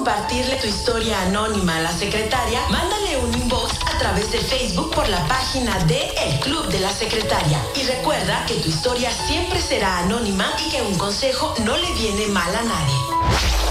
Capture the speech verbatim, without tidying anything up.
compartirle tu historia anónima a la secretaria, mándale un inbox a través de Facebook por la página de El Club de la Secretaria. Y recuerda que tu historia siempre será anónima y que un consejo no le viene mal a nadie.